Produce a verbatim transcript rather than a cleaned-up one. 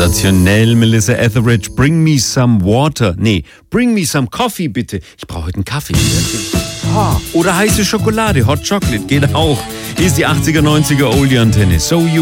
Sensationell, Melissa Etheridge. Bring me some water. Nee, bring me some coffee, bitte. Ich brauche heute einen Kaffee. Oder heiße Schokolade, Hot Chocolate, geht auch. Hier ist die achtziger, neunziger Oldie-Antenne. So You.